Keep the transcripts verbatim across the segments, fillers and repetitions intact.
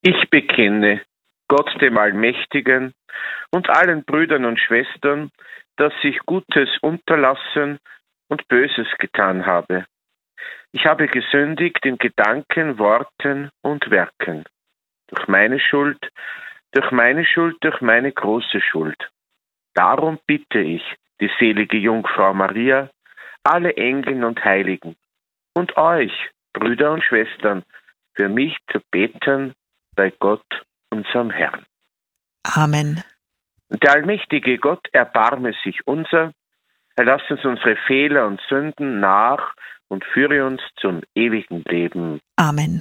Ich bekenne Gott dem Allmächtigen und allen Brüdern und Schwestern, dass ich Gutes unterlassen und Böses getan habe. Ich habe gesündigt in Gedanken, Worten und Werken. Durch meine Schuld, durch meine Schuld, durch meine große Schuld. Darum bitte ich die selige Jungfrau Maria, alle Engel und Heiligen und euch, Brüder und Schwestern, für mich zu beten bei Gott, unserem Herrn. Amen. Und der allmächtige Gott erbarme sich unser, er lasse uns unsere Fehler und Sünden nach und führe uns zum ewigen Leben. Amen.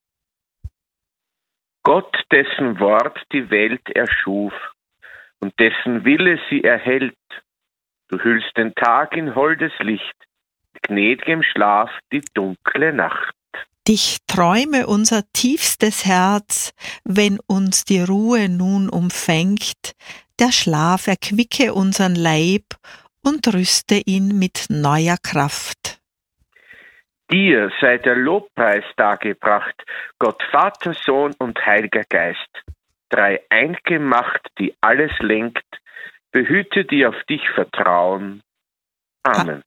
Gott, dessen Wort die Welt erschuf und dessen Wille sie erhält, du hüllst den Tag in holdes Licht, mit gnädigem Schlaf die dunkle Nacht. Dich träume unser tiefstes Herz, wenn uns die Ruhe nun umfängt, der Schlaf erquicke unseren Leib und rüste ihn mit neuer Kraft. Dir sei der Lobpreis dargebracht, Gott Vater, Sohn und Heiliger Geist, drei Eingemacht, die alles lenkt, behüte die auf dich vertrauen. Amen.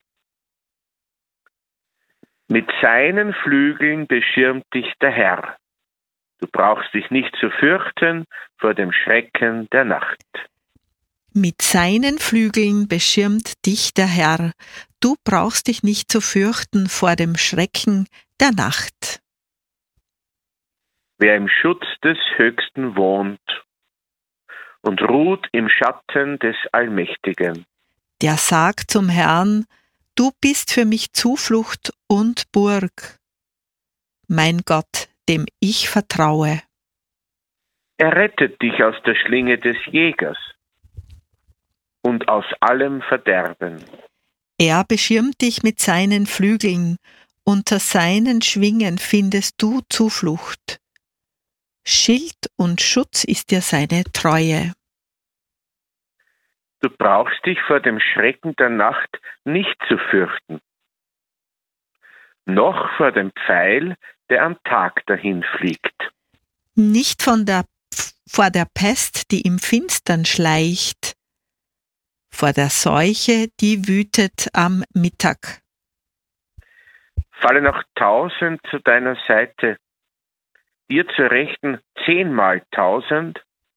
Mit seinen Flügeln beschirmt dich der Herr. Du brauchst dich nicht zu fürchten vor dem Schrecken der Nacht. Mit seinen Flügeln beschirmt dich der Herr. Du brauchst dich nicht zu fürchten vor dem Schrecken der Nacht. Wer im Schutz des Höchsten wohnt und ruht im Schatten des Allmächtigen, der sagt zum Herrn: Du bist für mich Zuflucht und Burg, mein Gott, dem ich vertraue. Er rettet dich aus der Schlinge des Jägers und aus allem Verderben. Er beschirmt dich mit seinen Flügeln, unter seinen Schwingen findest du Zuflucht. Schild und Schutz ist dir seine Treue. Du brauchst dich vor dem Schrecken der Nacht nicht zu fürchten, noch vor dem Pfeil, der am Tag dahin fliegt. Nicht von der, vor der Pest, die im Finstern schleicht, vor der Seuche, die wütet am Mittag. Fallen auch tausend zu deiner Seite, dir zur Rechten zehnmal tausend,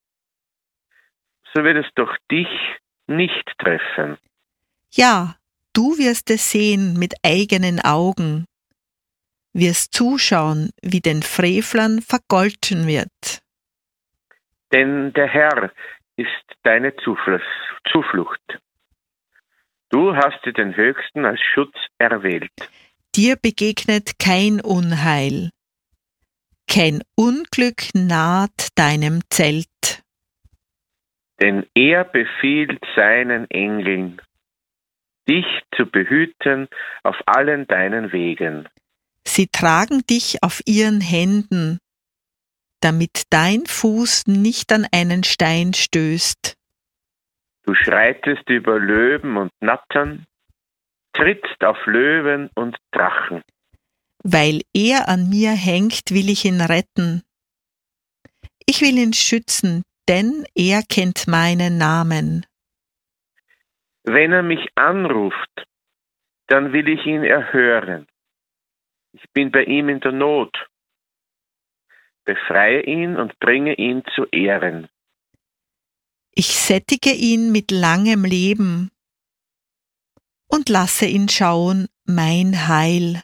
so wird es doch dich nicht treffen. Ja, du wirst es sehen mit eigenen Augen, wirst zuschauen, wie den Frevlern vergolten wird. Denn der Herr ist deine Zuflucht. Du hast dir den Höchsten als Schutz erwählt. Dir begegnet kein Unheil, kein Unglück naht deinem Zelt. Denn er befiehlt seinen Engeln, dich zu behüten auf allen deinen Wegen. Sie tragen dich auf ihren Händen, damit dein Fuß nicht an einen Stein stößt. Du schreitest über Löwen und Nattern, trittst auf Löwen und Drachen. Weil er an mir hängt, will ich ihn retten. Ich will ihn schützen, denn er kennt meinen Namen. Wenn er mich anruft, dann will ich ihn erhören. Ich bin bei ihm in der Not. Befreie ihn und bringe ihn zu Ehren. Ich sättige ihn mit langem Leben und lasse ihn schauen mein Heil.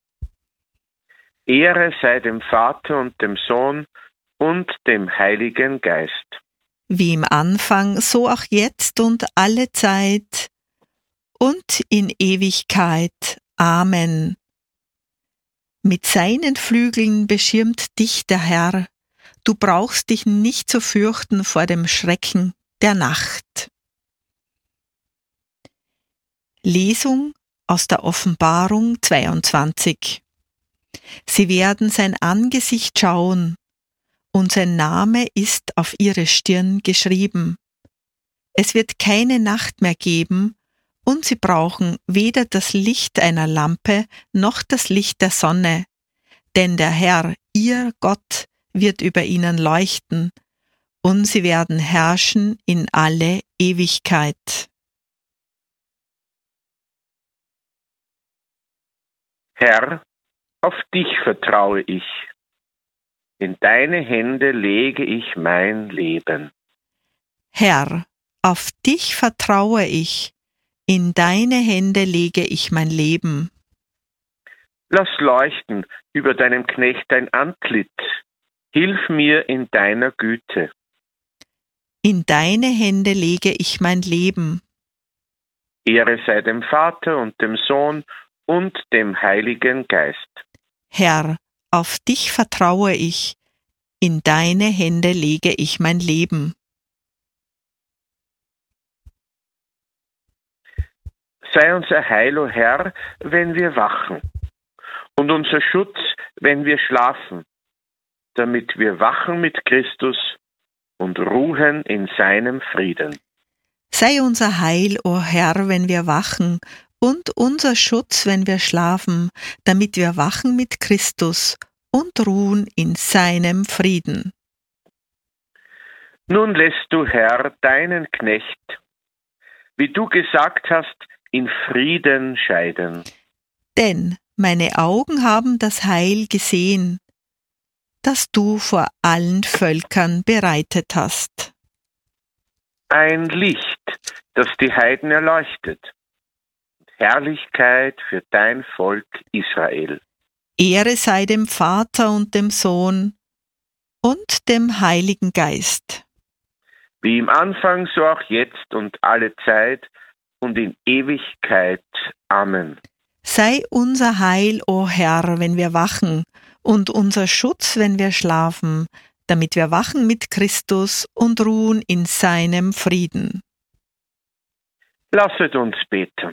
Ehre sei dem Vater und dem Sohn und dem Heiligen Geist. Wie im Anfang, so auch jetzt und alle Zeit und in Ewigkeit. Amen. Mit seinen Flügeln beschirmt dich der Herr. Du brauchst dich nicht zu fürchten vor dem Schrecken der Nacht. Lesung aus der Offenbarung zweiundzwanzig. Sie werden sein Angesicht schauen, und sein Name ist auf ihre Stirn geschrieben. Es wird keine Nacht mehr geben, und sie brauchen weder das Licht einer Lampe noch das Licht der Sonne, denn der Herr, ihr Gott, wird über ihnen leuchten, und sie werden herrschen in alle Ewigkeit. Herr, auf dich vertraue ich. In deine Hände lege ich mein Leben. Herr, auf dich vertraue ich. In deine Hände lege ich mein Leben. Lass leuchten über deinem Knecht dein Antlitz. Hilf mir in deiner Güte. In deine Hände lege ich mein Leben. Ehre sei dem Vater und dem Sohn und dem Heiligen Geist. Herr, auf dich vertraue ich. In deine Hände lege ich mein Leben. Sei unser Heil, o Herr, wenn wir wachen, und unser Schutz, wenn wir schlafen, damit wir wachen mit Christus und ruhen in seinem Frieden. Sei unser Heil, o Herr, wenn wir wachen, und unser Schutz, wenn wir schlafen, damit wir wachen mit Christus und ruhen in seinem Frieden. Nun lässt du, Herr, deinen Knecht, wie du gesagt hast, in Frieden scheiden. Denn meine Augen haben das Heil gesehen, das du vor allen Völkern bereitet hast. Ein Licht, das die Heiden erleuchtet. Herrlichkeit für dein Volk Israel. Ehre sei dem Vater und dem Sohn und dem Heiligen Geist. Wie im Anfang, so auch jetzt und alle Zeit und in Ewigkeit. Amen. Sei unser Heil, o Herr, wenn wir wachen, und unser Schutz, wenn wir schlafen, damit wir wachen mit Christus und ruhen in seinem Frieden. Lasset uns beten.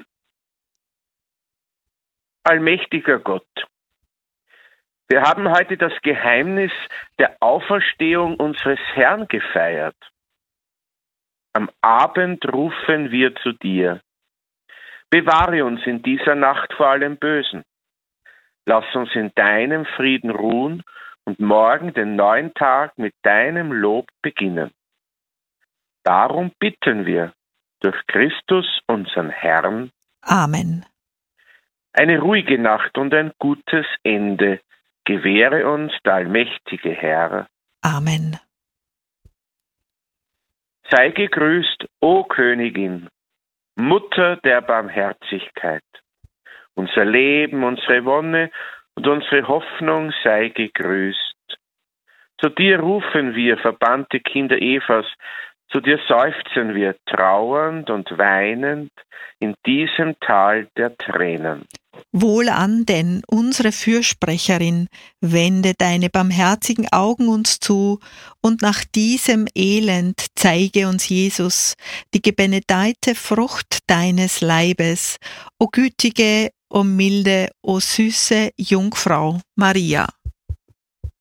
Allmächtiger Gott, wir haben heute das Geheimnis der Auferstehung unseres Herrn gefeiert. Am Abend rufen wir zu dir. Bewahre uns in dieser Nacht vor allem Bösen. Lass uns in deinem Frieden ruhen und morgen den neuen Tag mit deinem Lob beginnen. Darum bitten wir durch Christus, unseren Herrn. Amen. Eine ruhige Nacht und ein gutes Ende gewähre uns der allmächtige Herr. Amen. Sei gegrüßt, o Königin, Mutter der Barmherzigkeit. Unser Leben, unsere Wonne und unsere Hoffnung sei gegrüßt. Zu dir rufen wir, verbannte Kinder Evas, zu dir seufzen wir, trauernd und weinend in diesem Tal der Tränen. Wohlan denn, unsere Fürsprecherin, wende deine barmherzigen Augen uns zu, und nach diesem Elend zeige uns Jesus, die gebenedeite Frucht deines Leibes, o gütige, o milde, o süße Jungfrau Maria.